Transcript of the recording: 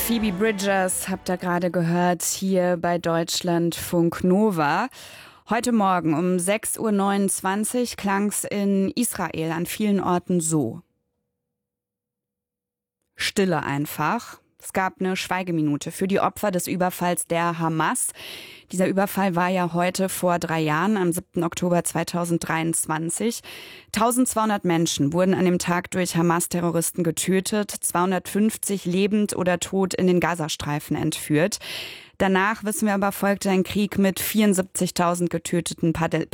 Phoebe Bridgers habt ihr gerade gehört hier bei Deutschlandfunk Nova. Heute Morgen um 6:29 Uhr klang es in Israel an vielen Orten so. Stille einfach. Es gab eine Schweigeminute für die Opfer des Überfalls der Hamas. Dieser Überfall war ja heute vor 3 Jahren, am 7. Oktober 2023. 1200 Menschen wurden an dem Tag durch Hamas-Terroristen getötet, 250 lebend oder tot in den Gazastreifen entführt. Danach, wissen wir aber, folgte ein Krieg mit 74.000 getöteten